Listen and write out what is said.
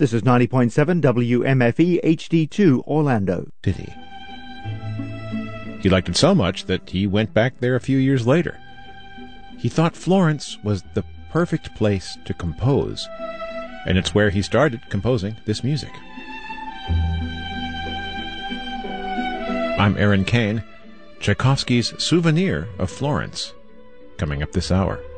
This is 90.7 WMFE HD2 Orlando. City. He liked it so much that he went back there a few years later. He thought Florence was the perfect place to compose, and it's where he started composing this music. I'm Aaron Kane. Tchaikovsky's Souvenir of Florence, coming up this hour.